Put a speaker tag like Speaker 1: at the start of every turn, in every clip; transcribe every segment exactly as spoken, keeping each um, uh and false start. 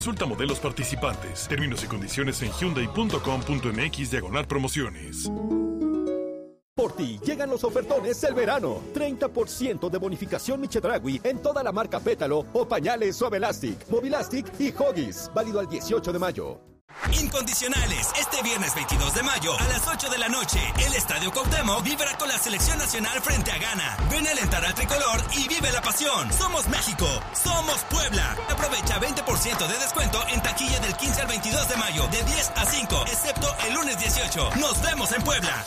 Speaker 1: Consulta modelos participantes. Términos y condiciones en hyundai punto com punto m x diagonal promociones.
Speaker 2: Por ti llegan los ofertones del verano. treinta por ciento de bonificación Michedragui en toda la marca Pétalo o pañales Suave Elastic, Movilastic y Huggies. Válido al dieciocho de mayo.
Speaker 3: Incondicionales, este viernes veintidós de mayo a las ocho de la noche, el Estadio Cuauhtémoc vibra con la selección nacional frente a Ghana. Ven a alentar al tricolor y vive la pasión. Somos México, somos Puebla. Aprovecha veinte por ciento de descuento en taquilla del quince al veintidós de mayo, de diez a cinco, excepto el lunes dieciocho. Nos vemos en Puebla.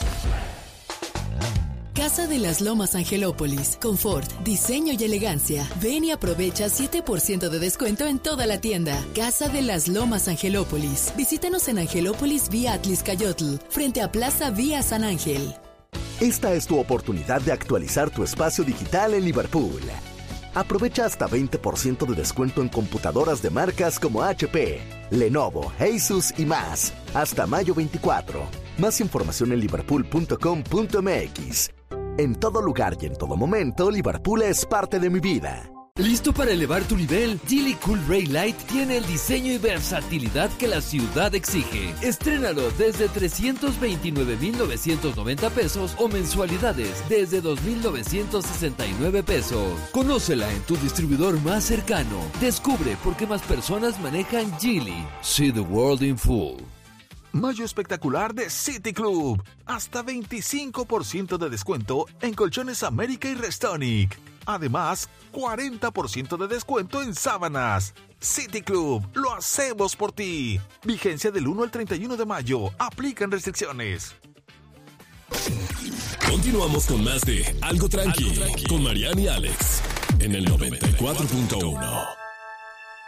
Speaker 4: Casa de las Lomas Angelópolis. Confort, diseño y elegancia. Ven y aprovecha siete por ciento de descuento en toda la tienda. Casa de las Lomas Angelópolis. Visítanos en Angelópolis vía Atliscayotl, frente a Plaza Vía San Ángel.
Speaker 5: Esta es tu oportunidad de actualizar tu espacio digital en Liverpool. Aprovecha hasta veinte por ciento de descuento en computadoras de marcas como H P, Lenovo, Asus y más. Hasta mayo veinticuatro. Más información en liverpool punto com punto m x. En todo lugar y en todo momento, Liverpool es parte de mi vida.
Speaker 6: ¿Listo para elevar tu nivel? Geely Cool Ray Light tiene el diseño y versatilidad que la ciudad exige. Estrénalo desde trescientos veintinueve mil novecientos noventa pesos o mensualidades desde dos mil novecientos sesenta y nueve pesos. Conócela en tu distribuidor más cercano. Descubre por qué más personas manejan Geely. See the world in full.
Speaker 7: Mayo espectacular de City Club. Hasta veinticinco por ciento de descuento en colchones América y Restonic. Además, cuarenta por ciento de descuento en sábanas. City Club, lo hacemos por ti. Vigencia del uno al treinta y uno de mayo. Aplican restricciones.
Speaker 8: Continuamos con más de Algo Tranqui, Algo Tranqui. Con Mariana y Alex en el noventa y cuatro punto uno.